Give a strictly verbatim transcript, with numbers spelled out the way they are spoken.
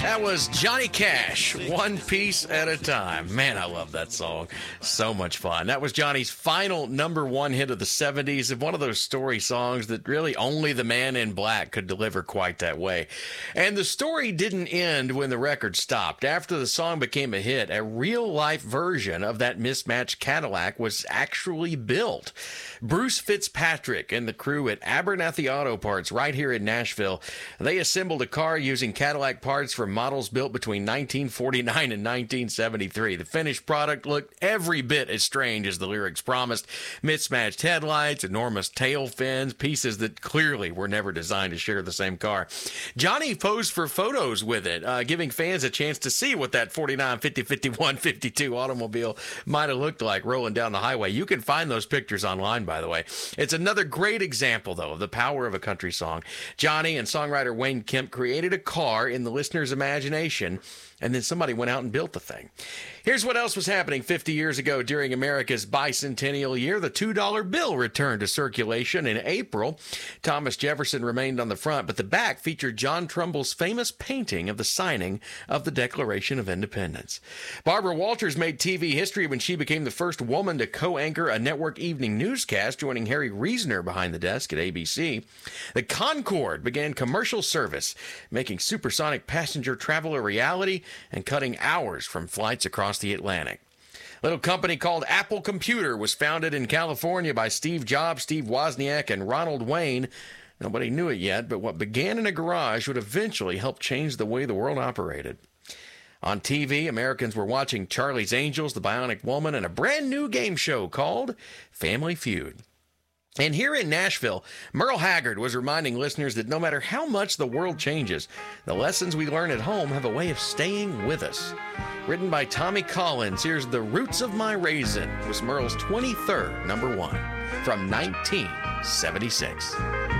That was Johnny Cash, One Piece at a Time. Man, I love that song. So much fun. That was Johnny's final number one hit of the seventies, and one of those story songs that really only the Man in Black could deliver quite that way. And the story didn't end when the record stopped. After the song became a hit, a real-life version of that mismatched Cadillac was actually built. Bruce Fitzpatrick and the crew at Abernathy Auto Parts right here in Nashville, they assembled a car using Cadillac parts from models built between nineteen forty-nine and nineteen seventy-three. The finished product looked every bit as strange as the lyrics promised. Mismatched headlights, enormous tail fins, pieces that clearly were never designed to share the same car. Johnny posed for photos with it, uh, giving fans a chance to see what that forty-nine, fifty, fifty-one, fifty-two automobile might have looked like rolling down the highway. You can find those pictures online, by the way. It's another great example, though, of the power of a country song. Johnny and songwriter Wayne Kemp created a car in the listener's imagination, and then somebody went out and built the thing. Here's what else was happening fifty years ago during America's bicentennial year. The two dollar bill returned to circulation in April. Thomas Jefferson remained on the front, but the back featured John Trumbull's famous painting of the signing of the Declaration of Independence. Barbara Walters made T V history when she became the first woman to co-anchor a network evening newscast, joining Harry Reasoner behind the desk at A B C. The Concorde began commercial service, making supersonic passenger travel a reality and cutting hours from flights across the Atlantic. A little company called Apple Computer was founded in California by Steve Jobs, Steve Wozniak, and Ronald Wayne. Nobody knew it yet, but what began in a garage would eventually help change the way the world operated. On T V, Americans were watching Charlie's Angels, The Bionic Woman, and a brand new game show called Family Feud. And here in Nashville, Merle Haggard was reminding listeners that no matter how much the world changes, the lessons we learn at home have a way of staying with us. Written by Tommy Collins, here's The Roots of My Raisin, was Merle's twenty-third number one from nineteen seventy-six.